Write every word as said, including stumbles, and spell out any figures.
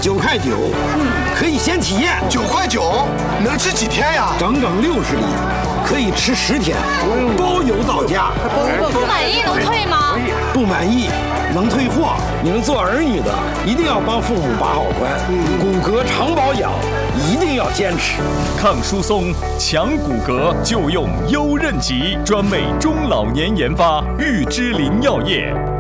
九块九，嗯，可以先体验。 九块九能吃几天呀？ 整整六十粒，可以吃十天，包邮到家。 不满意能退吗？ 不满意能退货。你们做儿女的一定要帮父母把好关，骨骼长保养一定要坚持。 抗疏松、强骨骼就用优韧极，专为中老年研发，玉之林药业。